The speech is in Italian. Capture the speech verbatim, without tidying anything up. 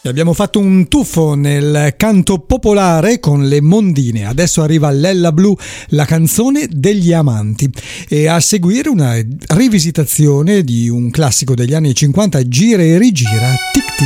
Abbiamo fatto un tuffo nel canto popolare con le mondine. Adesso arriva Lella Blu, la canzone degli amanti, e a seguire una rivisitazione di un classico degli anni cinquanta, Gira e rigira, tic tic.